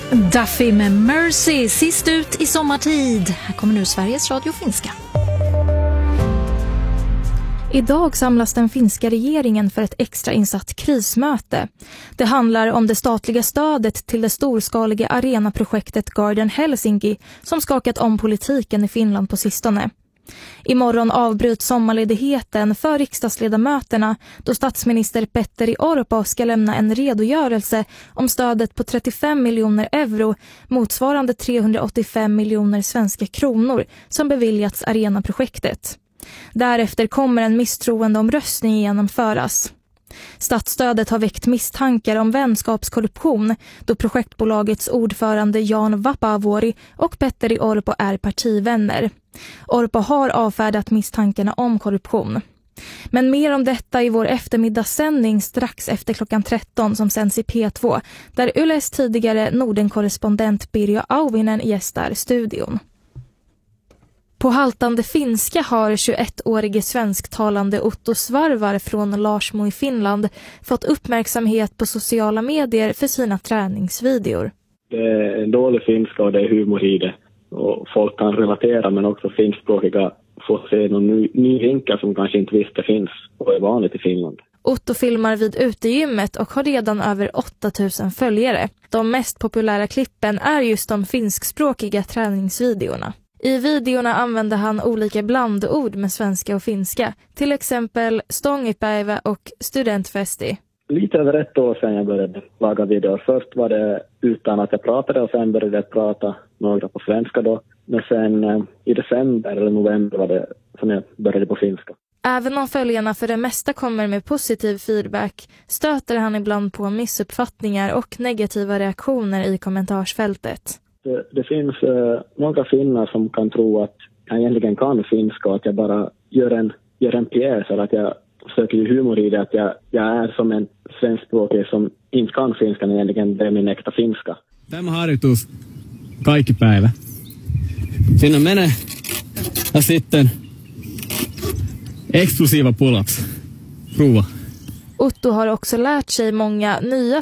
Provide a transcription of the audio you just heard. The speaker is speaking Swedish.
Duffy med Mercy, sist ut i sommartid. Här kommer nu Sveriges Radio Finska. Idag samlas den finska regeringen för ett extrainsatt krismöte. Det handlar om det statliga stödet till det storskaliga arenaprojektet Garden Helsinki som skakat om politiken i Finland på sistone. Imorgon avbryts sommarledigheten för riksdagsledamöterna då statsminister Petteri Orpo ska lämna en redogörelse om stödet på 35 miljoner euro motsvarande 385 miljoner svenska kronor som beviljats arenaprojektet. Därefter kommer en misstroendeomröstning genomföras. Statsstödet har väckt misstankar om vänskapskorruption då projektbolagets ordförande Jan Vapaavuori och Petteri Orpo är partivänner. Orpo har avfärdat misstankarna om korruption. Men mer om detta i vår eftermiddagssändning strax efter klockan 13 som sänds i P2 där Yles tidigare Norden-korrespondent Birja Auvinen gästar studion. På haltande finska har 21-årige svensktalande Otto Svarvar från Larsmo i Finland fått uppmärksamhet på sociala medier för sina träningsvideor. Det är en dålig finska och det är humor i det. Och folk kan relatera men också finskspråkiga får se någon ny vinkel som kanske inte visste finns och är vanligt i Finland. Otto filmar vid utegymmet och har redan över 8000 följare. De mest populära klippen är just de finskspråkiga träningsvideorna. I videorna använder han olika blandord med svenska och finska, till exempel stångipäivä och studentfesti. Lite över ett år sedan jag började laga videor. Först var det utan att jag pratade och sen började jag prata några på svenska då. Men sen i december eller november var det som jag började på finska. Även om följarna för det mesta kommer med positiv feedback stöter han ibland på missuppfattningar och negativa reaktioner i kommentarsfältet. Det finns några finnar som kan tro att jag egentligen kan finska och att jag bara gör en pjäs eller att jag söker ju humor i det, att jag är som en svenskspråkig som inte kan finska men egentligen det är min äkta finska. Tämä harjoitus kaikki päivä. Sinne menee ja sitten exklusiva pull-ups. Prova. Otto har också lärt sig många nya